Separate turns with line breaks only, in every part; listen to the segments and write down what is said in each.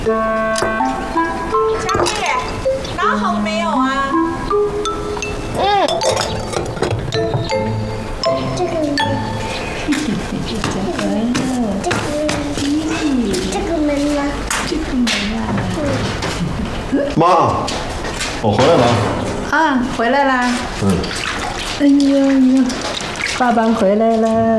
佳慧，拿好没有啊？
这个门，这个门呢？
妈，我回来了。
啊，回来啦！
嗯。
哎呦，爸爸回来了。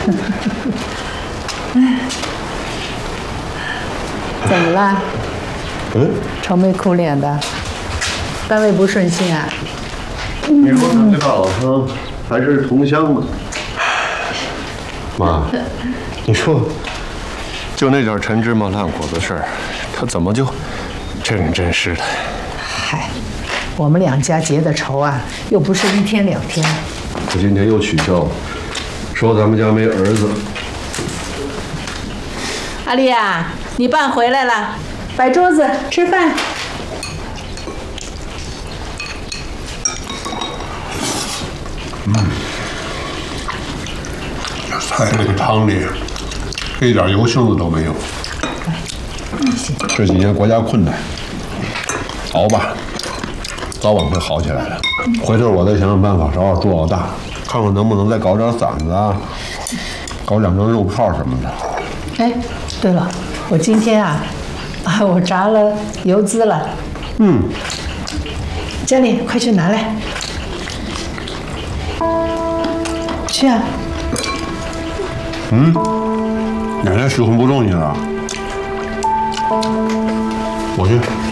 怎么了？愁眉苦脸的，单位不顺心啊？
你说他跟他老婆还是同乡吗？妈，你说，就那点陈芝麻烂果子事儿，他怎么就真人真事的？
嗨，我们两家结的仇啊，又不是一天两天。
他今天又取笑了，说咱们家没儿子。
阿丽呀，你爸回来了，摆桌子吃饭。
菜这个汤里一点油性子都没有。这几年国家困难，熬吧，早晚会好起来的。回头我再想想办法找找朱老大，看看能不能再搞点馓子啊，搞两张肉泡什么的。
哎，对了，我今天我炸了油滋了。佳丽，快去拿来。去啊。
奶奶失魂不中你了，我去。